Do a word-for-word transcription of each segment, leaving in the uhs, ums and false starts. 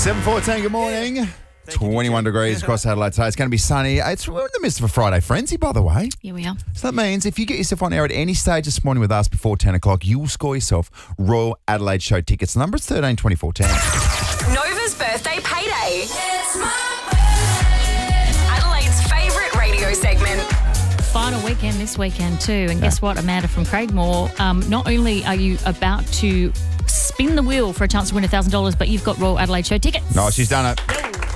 seven fourteen, good morning. twenty-one degrees across Adelaide today. It's going to be sunny. It's we're in the midst of a Friday frenzy, by the way. Here we are. So that means if you get yourself on air at any stage this morning with us before ten o'clock, you will score yourself Royal Adelaide Show tickets. The number is thirteen twenty-four ten. Nova's birthday payday. It's my birthday. Adelaide's favourite radio segment. Final weekend this weekend too. And guess what, Amanda from Craigmore, um, not only are you about to spin the wheel for a chance to win one thousand dollars, but you've got Royal Adelaide Show tickets. No, she's done it.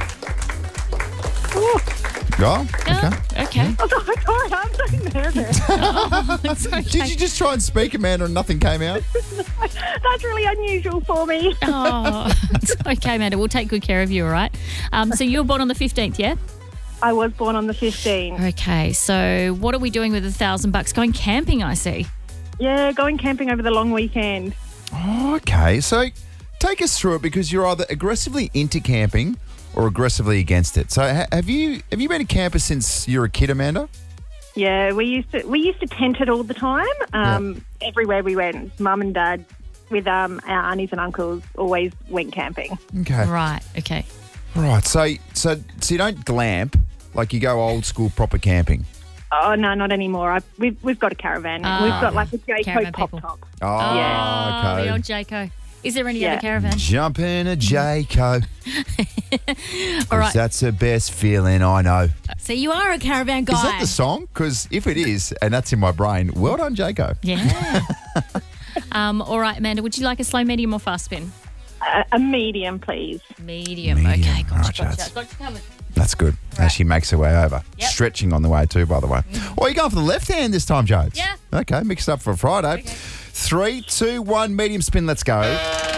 Oh, okay. Oh, okay. Oh, sorry, I'm so nervous. Oh, it's okay. Did you just try and speak, Amanda, and nothing came out? That's really unusual for me. Oh, it's okay, Amanda. We'll take good care of you, all right? Um, so you were born on the fifteenth, yeah? I was born on the fifteenth. Okay, so what are we doing with a thousand bucks? Going camping, I see. Yeah, going camping over the long weekend. Oh, okay. So take us through it because you're either aggressively into camping or aggressively against it. So ha- have you have you been a camper since you were a kid, Amanda? Yeah, we used to we used to tent it all the time. Um, yeah. Everywhere we went, Mum and Dad with um, our aunties and uncles always went camping. Okay. Right, okay. Right. So so so you don't glamp, like you go old school proper camping. Oh no, not anymore. I, we've we've got a caravan. Oh. We've got like a Jayco Caravan pop people. top. Oh, Oh, okay. the old Jayco. Is there any Yeah. other caravan? Jump in a Jayco. All right. That's the best feeling I know. So you are a caravan guy. Is that the song? Because if it is, and that's in my brain, well done, Jayco. Yeah. um, all right, Amanda, would you like a slow, medium or fast spin? A, a medium, please. Medium. Medium. Okay, All gotcha, right, gotcha. Chats. Gotcha coming. That's good. As she makes her way over. Yep. Stretching on the way too, by the way. Or you going for the left hand this time, Jodes? Yeah. Okay, mixed up for a Friday. Okay. Three, two, one, medium spin. Let's go. Oh,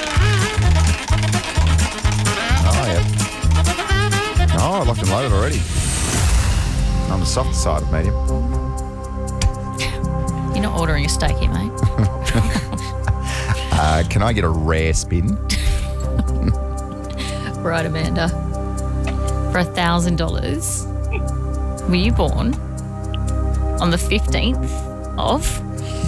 yeah. Oh, locked and loaded already. On the softer side of medium. You're not ordering a steak here, mate. Uh, can I get a rare spin? Right, Amanda. For one thousand dollars, were you born on the fifteenth of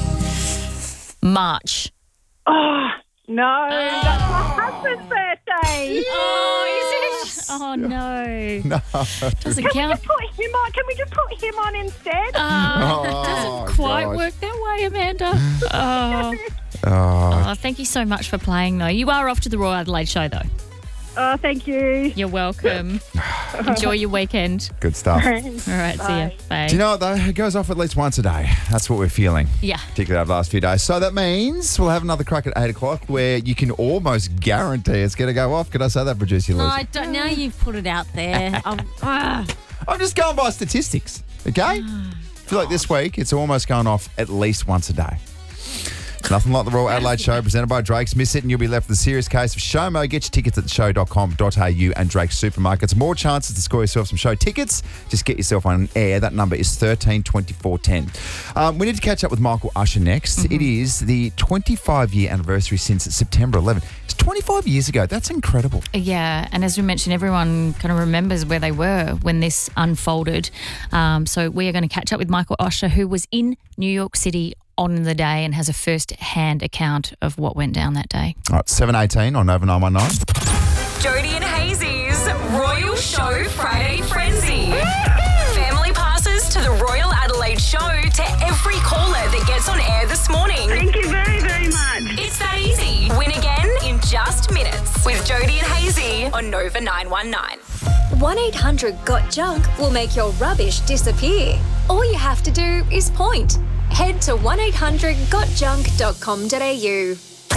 March? Oh no, that's my husband's birthday. Oh, is it? Oh, no. No. Doesn't Can count. we just put him on? Can we just put him on instead? Uh, Oh, doesn't quite gosh. work that way, Amanda. Oh. Oh, Oh, thank you so much for playing, though. You are off to the Royal Adelaide Show, though. Oh, thank you. You're welcome. Enjoy your weekend. good stuff. All right, see ya. Bye. Do you know what, though? It goes off at least once a day. That's what we're feeling. Yeah. Particularly over the last few days. So that means we'll have another crack at eight o'clock where you can almost guarantee it's going to go off. Can I say that, producer No, Lucy? I don't. Now you've put it out there. I'm, ah. I'm just going by statistics, okay? I feel like this week it's almost going off at least once a day. Nothing like the Royal Adelaide Show presented by Drake's. Miss it and you'll be left with a serious case of Showmo. Get your tickets at the show dot com dot a u and Drake's Supermarkets. More chances to score yourself some show tickets. Just get yourself on air. That number is thirteen twenty-four ten. Um, we need to catch up with Michael Usher next. Mm-hmm. It is the twenty-five year anniversary since September eleventh. It's twenty-five years ago. That's incredible. Yeah, and as we mentioned, everyone kind of remembers where they were when this unfolded. Um, so we are going to catch up with Michael Usher, who was in New York City on the day and has a first-hand account of what went down that day. All right, seven eighteen on Nova nine one nine. Jody and Hazy's Royal Show Friday Frenzy. Family passes to the Royal Adelaide Show to every caller that gets on air this morning. Thank you very, very much. It's that easy. Win again in just minutes with Jody and Hazy on Nova nine one nine. one eight hundred got junk will make your rubbish disappear. All you have to do is point. Head to one eight hundred got junk dot com dot a u.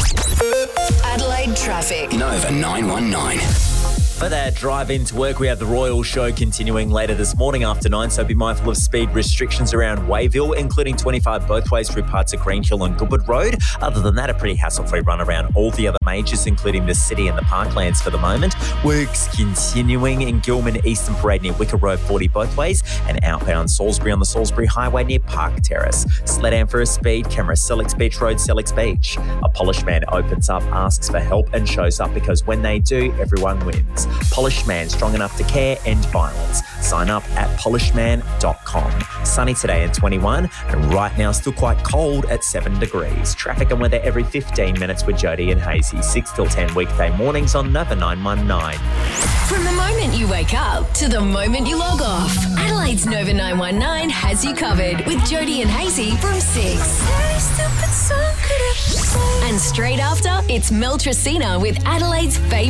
Adelaide traffic. Nova nine one nine. For that drive into work, we have the Royal Show continuing later this morning after nine, so be mindful of speed restrictions around Wayville, including twenty-five both ways through parts of Greenhill and Goodwood Road. Other than that, a pretty hassle-free run around all the other majors, including the city and the parklands for the moment. Works continuing in Gilman, Eastern Parade near Wicker Road, forty both ways, and outbound Salisbury on the Salisbury Highway near Park Terrace. Sledan for a speed camera, Selix Beach Road, Selix Beach. A polished man opens up, asks for help and shows up because when they do, everyone wins. Polished Man, strong enough to care, end violence. Sign up at polished man dot com. Sunny today at twenty-one, and right now still quite cold at seven degrees. Traffic and weather every fifteen minutes with Jody and Hazy, six till ten weekday mornings on Nova nine one nine. From the moment you wake up to the moment you log off, Adelaide's Nova nine one nine has you covered with Jody and Hazy from six. And straight after, it's Mel Tracina with Adelaide's favourite